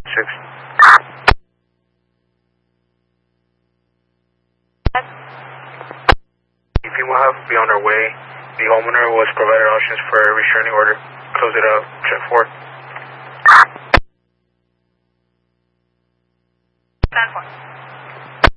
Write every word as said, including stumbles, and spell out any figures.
Six. If you will have be on our way, the homeowner was provided options for a restraining order. Close it up. Check four. ten four.